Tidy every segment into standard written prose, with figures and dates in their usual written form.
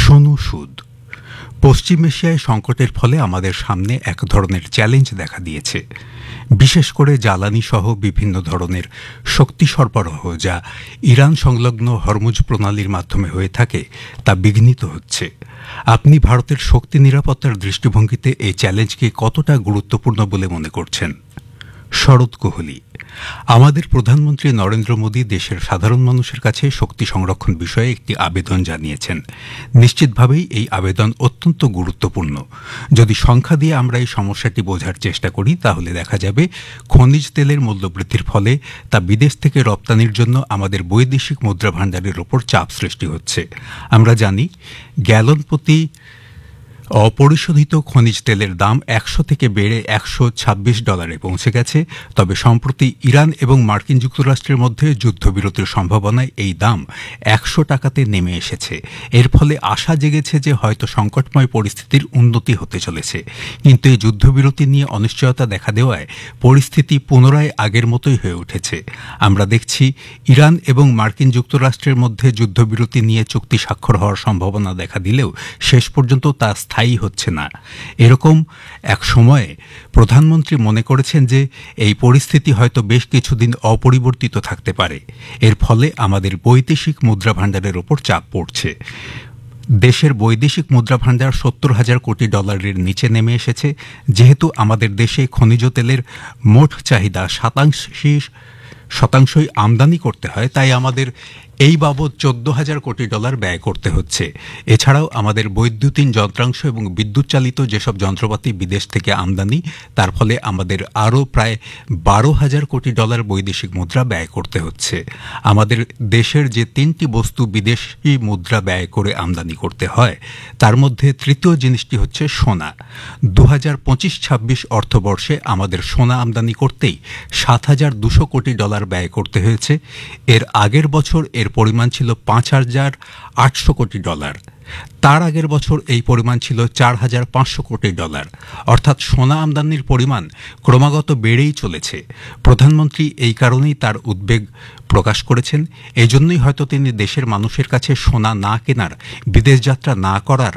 শোনো সুদ। পশ্চিম এশিয়ায় সংকটের ফলে আমাদের সামনে এক ধরনের চ্যালেঞ্জ দেখা দিয়েছে, বিশেষ করে জ্বালানি সহ বিভিন্ন ধরনের শক্তি সরবরাহ যা ইরান সংলগ্ন হরমুজ প্রণালীর মাধ্যমে হয়ে থাকে তা বিঘ্নিত হচ্ছে। আপনি ভারতের শক্তি নিরাপত্তার দৃষ্টিভঙ্গিতে এই চ্যালেঞ্জকে কতটা গুরুত্বপূর্ণ বলে মনে করছেন? শরৎ কোহলি। আমাদের প্রধানমন্ত্রী নরেন্দ্র মোদী দেশের সাধারণ মানুষের কাছে শক্তি সংরক্ষণ বিষয়ে একটি আবেদন জানিয়েছেন। নিশ্চিতভাবেই এই আবেদন অত্যন্ত গুরুত্বপূর্ণ। যদি সংখ্যা দিয়ে আমরা এই সমস্যাটি বোঝার চেষ্টা করি তাহলে দেখা যাবে খনিজ তেলের মূল্যবৃদ্ধির ফলে তা বিদেশ থেকে রপ্তানির জন্য আমাদের বৈদেশিক মুদ্রা ভাণ্ডারের ওপর চাপ সৃষ্টি হচ্ছে। আমরা জানি গ্যালন প্রতি অপরিশোধিত খনিজ তেলের দাম ১০০ থেকে বেড়ে $১২৬ পৌঁছে গেছে। তবে সম্প্রতি ইরান এবং মার্কিন যুক্তরাষ্ট্রের মধ্যে যুদ্ধবিরতির সম্ভাবনায় এই দাম ১০০ টাকাতে নেমে এসেছে। এর ফলে আশা জেগেছে যে হয়তো সংকটময় পরিস্থিতির উন্নতি হতে চলেছে। কিন্তু এই যুদ্ধবিরতি নিয়ে অনিশ্চয়তা দেখা দেওয়ায় পরিস্থিতি পুনরায় আগের মতোই হয়ে উঠেছে। আমরা দেখছি ইরান এবং মার্কিন যুক্তরাষ্ট্রের মধ্যে যুদ্ধবিরতি নিয়ে চুক্তি স্বাক্ষর হওয়ার সম্ভাবনা দেখা দিলেও শেষ পর্যন্ত তা স্থায়ী হচ্ছে না। এরকম এক সময়ে প্রধানমন্ত্রী মনে করেছেন যে এই পরিস্থিতি হয়তো বেশ কিছুদিন অপরিবর্তিত থাকতে পারে। এর ফলে আমাদের বৈদেশিক মুদ্রা ভাণ্ডারের ওপর চাপ পড়ছে। দেশের বৈদেশিক মুদ্রা ভাণ্ডার $৭০,০০০ কোটি নিচে নেমে এসেছে। যেহেতু আমাদের দেশে খনিজ তেলের মোট চাহিদা শতাংশই আমদানি করতে হয়, তাই আমাদের এই বাবদ $১৪,০০০ কোটি ব্যয় করতে হচ্ছে। এছাড়াও আমাদের বৈদ্যুতিন যন্ত্রাংশ এবং বিদ্যুৎ চালিত যেসব যন্ত্রপাতি বিদেশ থেকে আমদানি, তার ফলে আমাদের আরও প্রায় $১২,০০০ কোটি বৈদেশিক মুদ্রা ব্যয় করতে হচ্ছে। আমাদের দেশের যে ৩টি বস্তু বিদেশি মুদ্রা ব্যয় করে আমদানি করতে হয় তার মধ্যে তৃতীয় জিনিসটি হচ্ছে সোনা। ২০২৫-২৬ অর্থবর্ষে আমাদের সোনা আমদানি করতেই $৭,২০০ কোটি ব্যয় করতে হয়েছে। এর আগের বছর এর পরিমাণ ছিল $৫,৮০০ কোটি। তার আগের বছর এই পরিমাণ ছিল $৪,৫০০ কোটি। অর্থাৎ সোনা আমদানির পরিমাণ ক্রমাগত বেড়েই চলেছে। প্রধানমন্ত্রী এই কারণেই তার উদ্বেগ প্রকাশ করেছেন। এজন্যই হয়তো তিনি দেশের মানুষের কাছে সোনা না কেনার, বিদেশ যাত্রা না করার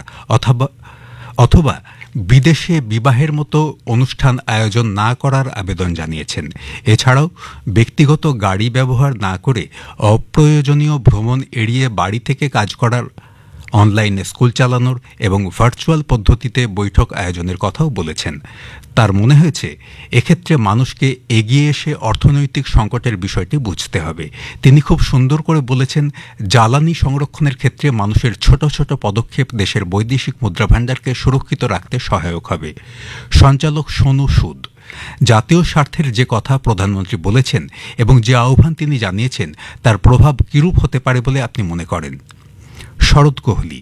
অথবা বিদেশে বিবাহের মতো অনুষ্ঠান আয়োজন না করার আবেদন জানিয়েছেন। এছাড়াও ব্যক্তিগত গাড়ি ব্যবহার না করে অপ্রয়োজনীয় ভ্রমণ এড়িয়ে বাড়ি থেকে কাজ করার, অনলাইনে স্কুল চালানোর এবং ভার্চুয়াল পদ্ধতিতে বৈঠক আয়োজনের কথাও বলেছেন। তার মনে হয়েছে এক্ষেত্রে মানুষকে এগিয়ে এসে অর্থনৈতিক সংকটের বিষয়টি বুঝতে হবে। তিনি খুব সুন্দর করে বলেছেন, জ্বালানি সংরক্ষণের ক্ষেত্রে মানুষের ছোট ছোট পদক্ষেপ দেশের বৈদেশিক মুদ্রা ভাণ্ডারকে সুরক্ষিত রাখতে সহায়ক হবে। সঞ্চালক সোনু সুদ। জাতীয় স্বার্থের যে কথা প্রধানমন্ত্রী বলেছেন এবং যে আহ্বান তিনি জানিয়েছেন তার প্রভাব কিরূপ হতে পারে বলে আপনি মনে করেন? শরৎ কোহলি।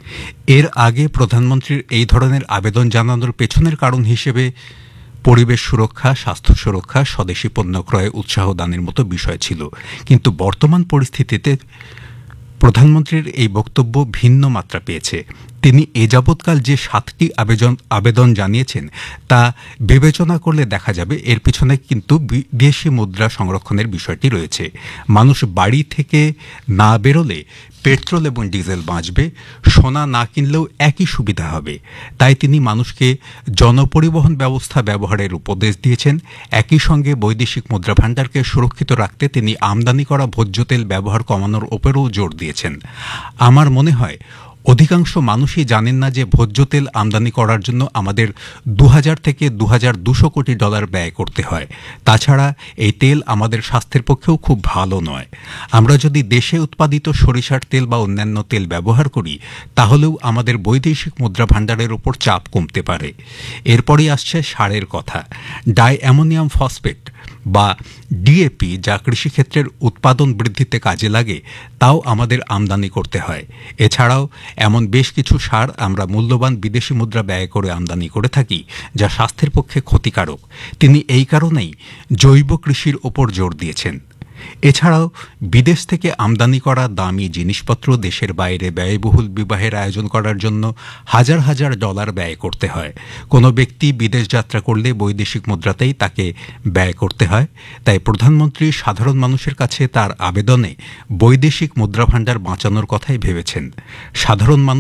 এর আগে প্রধানমন্ত্রীর এই ধরনের আবেদন জানানোর পেছনের কারণ হিসেবে পরিবেশ সুরক্ষা, স্বাস্থ্য সুরক্ষা, স্বদেশি পণ্য ক্রয়ে উৎসাহ দানের মতো বিষয় ছিল। কিন্তু বর্তমান পরিস্থিতিতে প্রধানমন্ত্রীর এই বক্তব্য ভিন্ন মাত্রা পেয়েছে। তিনি এ যাবৎকাল যে 7টি আবেদন জানিয়েছেন তা বিবেচনা করলে দেখা যাবে এর পিছনে কিন্তু বিদেশি মুদ্রা সংরক্ষণের বিষয়টি রয়েছে। মানুষ বাড়ি থেকে না বেরোলে পেট্রোল এবং ডিজেল বাঁচবে, সোনা না কিনলেও একই সুবিধা হবে। তাই তিনি মানুষকে জনপরিবহন ব্যবস্থা ব্যবহারের উপদেশ দিয়েছেন। একই সঙ্গে বৈদেশিক মুদ্রা ভাণ্ডারকে সুরক্ষিত রাখতে তিনি আমদানি করা ভোজ্য তেল ব্যবহার কমানোর ওপরও জোর দিয়েছেন। আমার মনে হয় অধিকাংশ মানুষই জানেন না যে ভোজ্য তেল আমদানি করার জন্য আমাদের $২,০০০ থেকে $২,২০০ কোটি ব্যয় করতে হয়। তাছাড়া এই তেল আমাদের স্বাস্থ্যের পক্ষেও খুব ভালো নয়। আমরা যদি দেশে উৎপাদিত সরিষার তেল বা অন্যান্য তেল ব্যবহার করি তাহলেও আমাদের বৈদেশিক মুদ্রা ভাণ্ডারের ওপর চাপ কমতে পারে। এরপরই আসছে সারের কথা। ডাই অ্যামোনিয়াম ফসফেট বা ডিএপি, যা কৃষিক্ষেত্রের উৎপাদন বৃদ্ধিতে কাজে লাগে, তাও আমাদের আমদানি করতে হয়। এছাড়াও এমন বেশ কিছু সার আমরা মূল্যবান বিদেশি মুদ্রা ব্যয় করে আমদানি করে থাকি, যা স্বাস্থ্যের পক্ষে ক্ষতিকারক। তিনি এই কারণেই জৈব কৃষির ওপর জোর দিয়েছেন। এছাড়াও বিদেশ থেকে আমদানি করা দামি জিনিসপত্র দেশের বাইরে ব্যয়বহুল বিবাহের আয়োজন করার জন্য হাজার হাজার ডলার ব্যয় করতে হয়। কোনো ব্যক্তি বিদেশ যাত্রা করলে বৈদেশিক মুদ্রাতেই তাকে ব্যয় করতে হয়। তাই প্রধানমন্ত্রী সাধারণ মানুষের কাছে তার আবেদনে বৈদেশিক মুদ্রা ভাণ্ডার বাঁচানোর কথাই ভেবেছেন। সাধারণ মানুষ